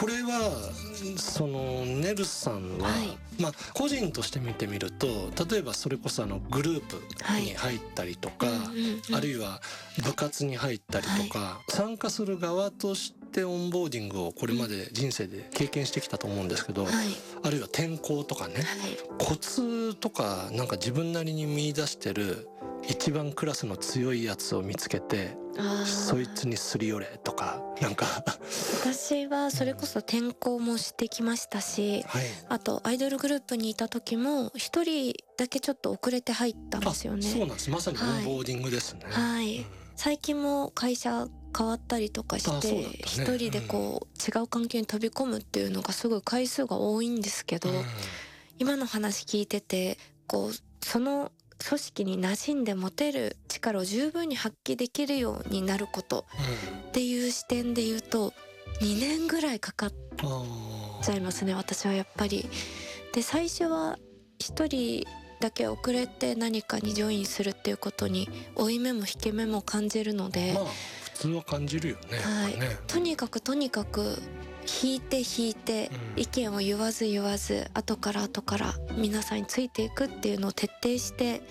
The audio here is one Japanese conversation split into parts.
これはそのネルさんは、 はい個人として見てみると、例えばそれこそグループに入ったりとか、あるいは部活に入ったりとか、参加する側としてオンボーディングをこれまで人生で経験してきたと思うんですけど、あるいは転校とかね、コツとかなんか自分なりに見出してる一番クラスの強いやつを見つけてそいつにすり寄れとか、なんか私はそれこそ転校もしてきましたし、あとアイドルグループにいた時も一人だけちょっと遅れて入ったんですよね。 そうなんです。まさにオンボーディングですね。 最近も会社変わったりとかして一人でこう違う環境に飛び込むっていうのがすごい回数が多いんですけど、今の話聞いててこうその組織に馴染んで持てる力を十分に発揮できるようになることっていう視点で言うと2年ぐらいかかっちゃいますね、私はやっぱり。で最初は一人だけ遅れて何かにジョインするっていうことに負い目も引け目も感じるので、 普通は感じるよね。 とにかく引いて意見を言わず後から皆さんについていくっていうのを徹底して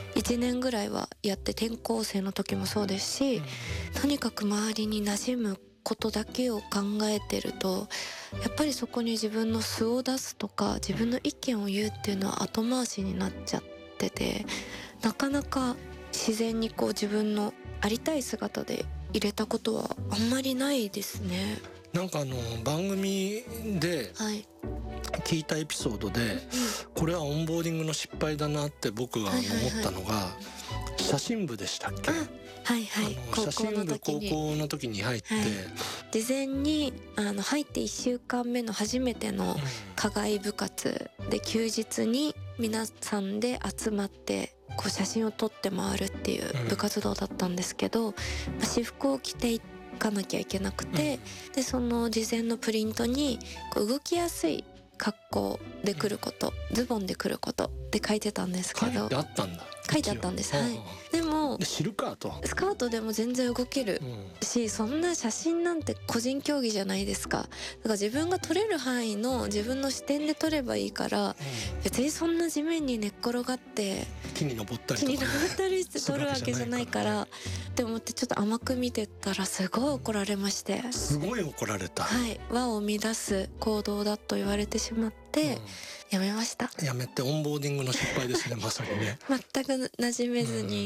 1年ぐらいはやって、転校生の時もそうですし、とにかく周りに馴染むことだけを考えてるとやっぱりそこに自分の素を出すとか自分の意見を言うっていうのは後回しになっちゃってて、なかなか自然にこう自分のありたい姿で入れたことはあんまりないですね。 なんか番組で聞いたエピソードで、これはオンボーディングの失敗だなって僕が思ったのが、写真部でしたっけ？写真部高校の時に入って、 事前に入って1週間目の初めての課外部活で休日に皆さんで集まってこう写真を撮って回るっていう部活動だったんですけど、私服を着ていかなきゃいけなくて、でその事前のプリントにこう動きやすい格好で来ること、ズボンで来ることって書いてたんですけど、 書いてあったんだ。 書いてあったんです。でも知るかと、 スカートでも全然動けるし、そんな写真なんて個人競技じゃないですか。だから自分が撮れる範囲の自分の視点で撮ればいいから、別にそんな地面に寝っ転がって木に登ったりして撮るわけじゃないからって思って、ちょっと甘く見てたらすごい怒られまして。 すごい怒られた。 和を乱す行動だと言われてしまって、やめました。 やめてオンボーディングの失敗ですねまさにね。 全く馴染めずに